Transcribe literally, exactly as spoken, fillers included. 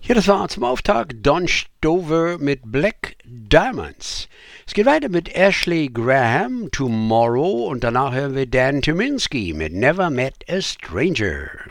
Ja, das war zum Auftakt Don Stover mit Black Diamonds. Es geht weiter mit Ashley Graham, Tomorrow, und danach hören wir Dan Tyminski mit Never Met a Stranger.